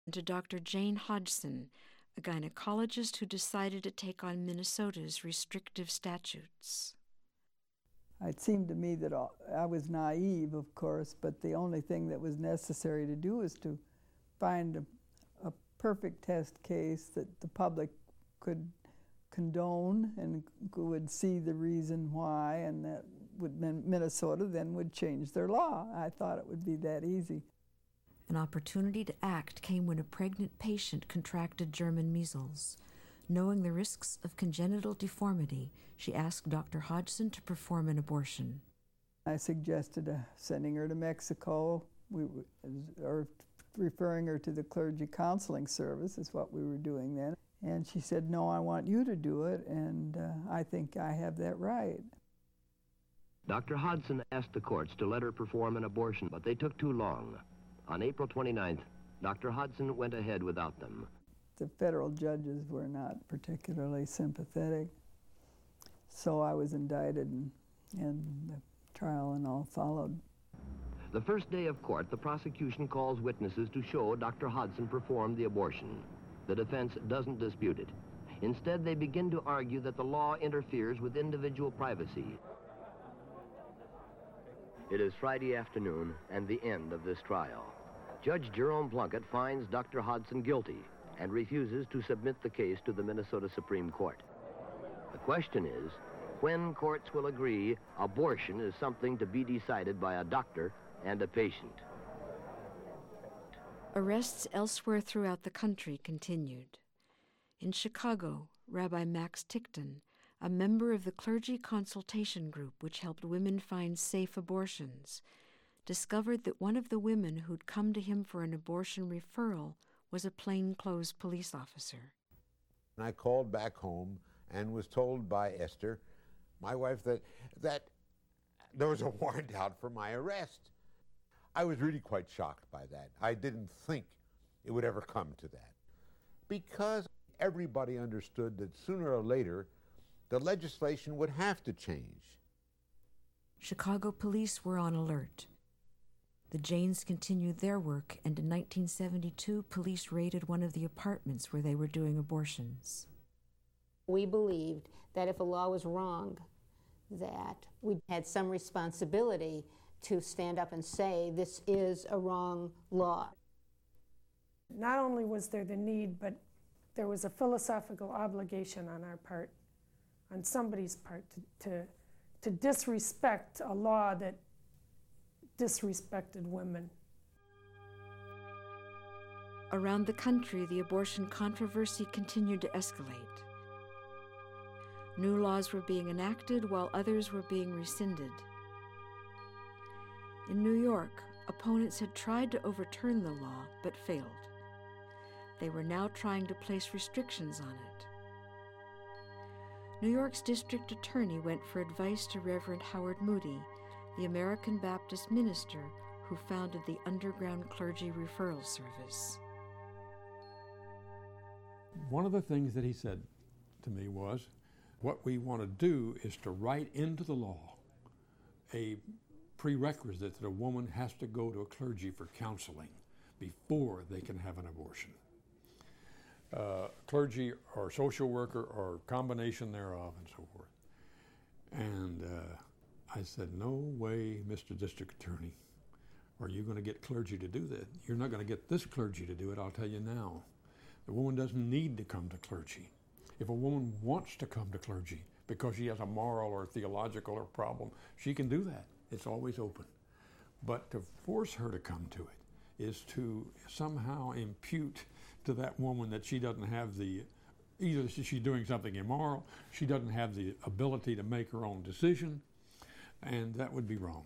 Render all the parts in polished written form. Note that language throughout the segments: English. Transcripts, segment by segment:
to Dr. Jane Hodgson, a gynecologist who decided to take on Minnesota's restrictive statutes. It seemed to me that I was naive, of course, but the only thing that was necessary to do was to find a perfect test case that the public could condone and would see the reason why, and that Minnesota then would change their law. I thought it would be that easy. An opportunity to act came when a pregnant patient contracted German measles. Knowing the risks of congenital deformity, she asked Dr. Hodgson to perform an abortion. I suggested sending her to Mexico, or referring her to the clergy counseling service is what we were doing then. And she said, "No, I want you to do it, and I think I have that right." Dr. Hodgson asked the courts to let her perform an abortion, but they took too long. On April 29th, Dr. Hodgson went ahead without them. The federal judges were not particularly sympathetic, so I was indicted, and the trial and all followed. The first day of court, the prosecution calls witnesses to show Dr. Hodgson performed the abortion. The defense doesn't dispute it. Instead, they begin to argue that the law interferes with individual privacy. It is Friday afternoon and the end of this trial. Judge Jerome Plunkett finds Dr. Hodgson guilty and refuses to submit the case to the Minnesota Supreme Court. The question is, when courts will agree abortion is something to be decided by a doctor and a patient. Arrests elsewhere throughout the country continued. In Chicago, Rabbi Max Tickton, a member of the clergy consultation group which helped women find safe abortions, discovered that one of the women who'd come to him for an abortion referral was a plainclothes police officer. I called back home and was told by Esther, my wife, that there was a warrant out for my arrest. I was really quite shocked by that. I didn't think it would ever come to that, because everybody understood that sooner or later the legislation would have to change. Chicago police were on alert. The Janes continued their work, and in 1972, police raided one of the apartments where they were doing abortions. We believed that if a law was wrong, that we had some responsibility to stand up and say, this is a wrong law. Not only was there the need, but there was a philosophical obligation on our part, on somebody's part, to disrespect a law that disrespected women. Around the country, the abortion controversy continued to escalate. New laws were being enacted while others were being rescinded. In New York, opponents had tried to overturn the law but failed. They were now trying to place restrictions on it. New York's district attorney went for advice to Reverend Howard Moody, the American Baptist minister who founded the Underground Clergy Referral Service. One of the things that he said to me was, what we want to do is to write into the law a prerequisite that a woman has to go to a clergy for counseling before they can have an abortion. Clergy or social worker or combination thereof and so forth. And I said, no way, Mr. District Attorney, are you going to get clergy to do that? You're not going to get this clergy to do it, I'll tell you now. The woman doesn't need to come to clergy. If a woman wants to come to clergy because she has a moral or theological or problem, she can do that. It's always open. But to force her to come to it is to somehow impute to that woman that she doesn't have either she's doing something immoral, she doesn't have the ability to make her own decision, and that would be wrong.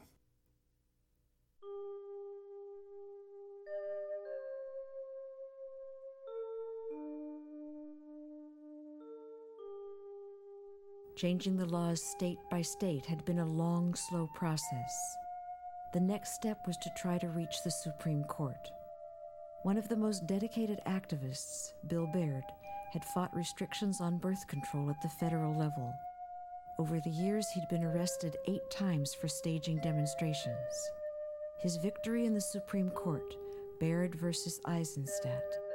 Changing the laws state by state had been a long, slow process. The next step was to try to reach the Supreme Court. One of the most dedicated activists, Bill Baird, had fought restrictions on birth control at the federal level. Over the years, he'd been arrested 8 times for staging demonstrations. His victory in the Supreme Court, Baird versus Eisenstadt.